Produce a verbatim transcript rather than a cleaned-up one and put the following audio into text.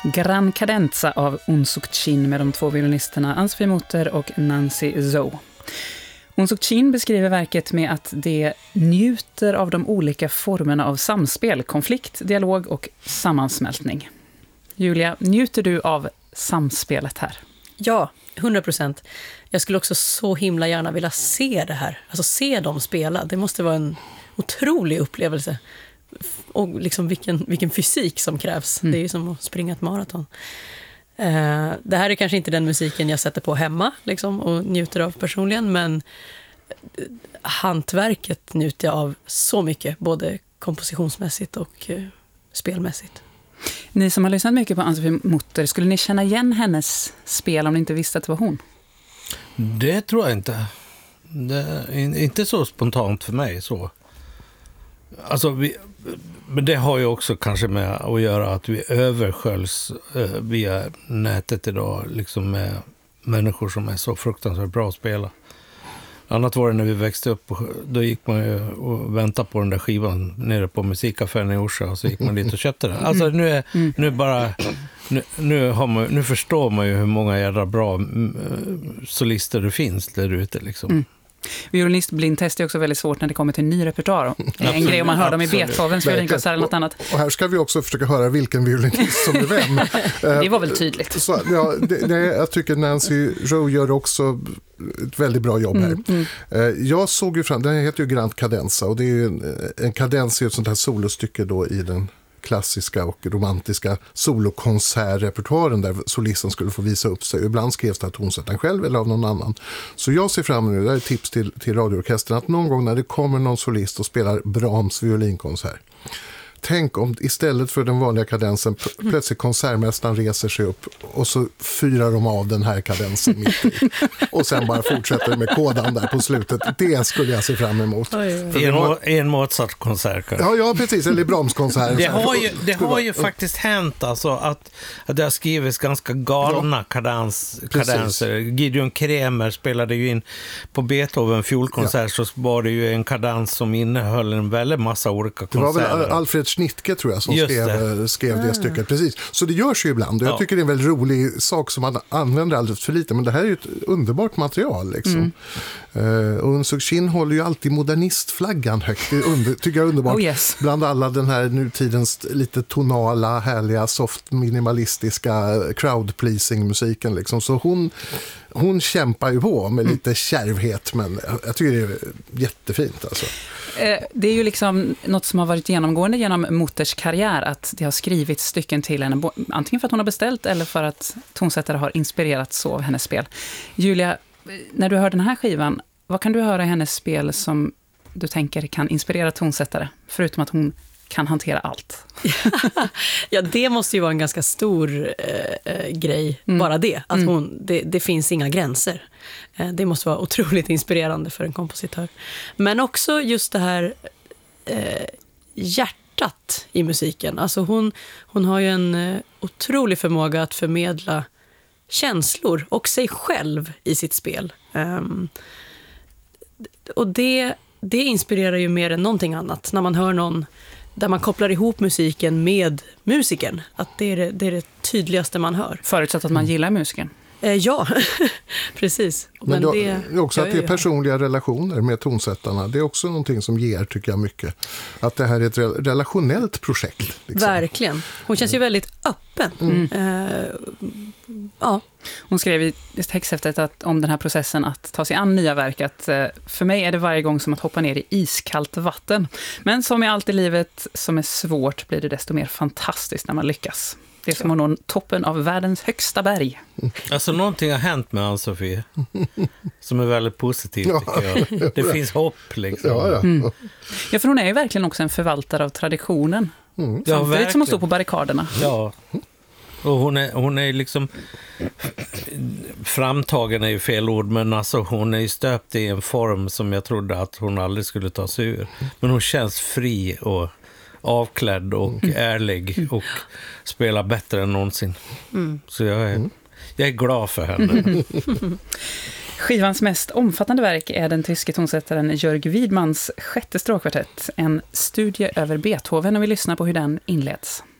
Gran Cadenza av Un Suk Chin med de två violinisterna Ann-Sofie Mutter och Nancy Zhou. Un Suk Chin beskriver verket med att det njuter av de olika formerna av samspel, konflikt, dialog och sammansmältning. Julia, njuter du av samspelet här? Ja, hundra procent. Jag skulle också så himla gärna vilja se det här. Alltså se dem spela. Det måste vara en otrolig upplevelse. Och liksom vilken, vilken fysik som krävs. Mm. Det är ju som att springa ett maraton. Uh, det här är kanske inte den musiken jag sätter på hemma liksom, och njuter av personligen. Men hantverket njuter jag av så mycket. Både kompositionsmässigt och uh, spelmässigt. Ni som har lyssnat mycket på Ann-Sofie Mutter, skulle ni känna igen hennes spel om ni inte visste att det var hon? Det tror jag inte. Det är inte så spontant för mig så. Alltså vi, men det har ju också kanske med att göra att vi översköljs eh, via nätet idag liksom med människor som är så fruktansvärt bra att spela. Annat var det när vi växte upp, då gick man ju och väntade på den där skivan nere på musikaffären i Orsa och så gick man dit och köpte den. Alltså nu är nu bara nu, nu, har man, nu förstår man ju hur många jävla bra solister det finns där ute liksom. Mm. Violinistblindtest är också väldigt svårt när det kommer till ny repertoar. En grej om man hör dem i Beethovens violinkonsert eller något annat. Och här ska vi också försöka höra vilken violinist som är vem. Det var väl tydligt. Så, ja, det, det, jag tycker Nancy Zhou gör också ett väldigt bra jobb här. Mm, mm. Jag såg ju fram, den heter ju Gran Cadenza och det är ju en, en kadens i ett sånt här solostycke då i den klassiska och romantiska solokonsertrepertoaren där solisten skulle få visa upp sig. Ibland skrevs det att hon sätter den själv eller av någon annan. Så jag ser fram emot, det är ett tips till, till radioorkestern, att någon gång när det kommer någon solist och spelar Brahms violinkonsert, tänk om istället för den vanliga kadensen plötsligt konsertmästaren reser sig upp och så fyrar de av den här kadensen mitt i. Och sen bara fortsätter med kodan där på slutet. Det skulle jag se fram emot. En, har... en Mozart-konsert. Ja, ja, precis. Eller Brahms-konsert. Det har ju, det har ju faktiskt hänt alltså, att, att det har skrivits ganska galna ja. kadens, kadenser. Gideon Kremer spelade ju in på Beethoven fjolkonsert ja. så var det ju en kadens som innehöll en väldigt massa olika konserter. Det var väl Alfred Schnittke tror jag som skrev det, skrev det stycket. Precis. Så det görs ju ibland och jag ja. tycker det är en väldigt rolig sak som man använder alldeles för lite, men det här är ju ett underbart material liksom. Mm. Uh, och Un Suk Chin håller ju alltid modernistflaggan högt. Det är under, tycker jag är underbart. Oh yes. Bland alla den här nutidens lite tonala, härliga, soft minimalistiska crowd-pleasing musiken liksom. Så hon hon kämpar ju på med lite mm. kärvhet, men jag tycker det är jättefint alltså. Det är ju liksom något som har varit genomgående genom Mutters karriär, att det har skrivits stycken till henne, antingen för att hon har beställt eller för att tonsättare har inspirerats av hennes spel. Julia, när du hör den här skivan, vad kan du höra i hennes spel som du tänker kan inspirera tonsättare, förutom att hon kan hantera allt? Ja, det måste ju vara en ganska stor eh, grej, mm. bara det. Att hon, det. Det finns inga gränser. Eh, det måste vara otroligt inspirerande för en kompositör. Men också just det här eh, hjärtat i musiken. Alltså hon, hon har ju en eh, otrolig förmåga att förmedla känslor och sig själv i sitt spel. Um, och det, det inspirerar ju mer än någonting annat. När man hör någon där man kopplar ihop musiken med musiken. Att det är det, det är det tydligaste man hör. Förutsatt att man gillar musiken. Eh, ja, precis. Men, Men det är också att det är personliga relationer med tonsättarna. Det är också någonting som ger, tycker jag, mycket. Att det här är ett relationellt projekt. Liksom. Verkligen. Hon känns ju väldigt öppen. Mm. Eh, ja. Hon skrev i texthäftet att, om den här processen att ta sig an nya verk, att eh, för mig är det varje gång som att hoppa ner i iskallt vatten. Men som i allt i livet som är svårt blir det desto mer fantastiskt när man lyckas. Det är som att nå toppen av världens högsta berg. Alltså någonting har hänt med Ann-Sofie som är väldigt positivt, tycker jag. Det finns hopp liksom. Ja, ja. Mm. Ja, för hon är ju verkligen också en förvaltare av traditionen. Mm. Ja, samtidigt som hon står på barrikaderna. Ja, och hon är, hon är liksom framtagen är ju fel ord, men alltså hon är ju stöpt i en form som jag trodde att hon aldrig skulle ta sig ur. Men hon känns fri och avklädd och mm. ärlig och spelar bättre än någonsin. Mm. Så jag är, jag är glad för henne. Skivans mest omfattande verk är den tyske tonsättaren Jörg Widmans sjätte stråkkvartett, en studie över Beethoven, och vi lyssnar på hur den inleds.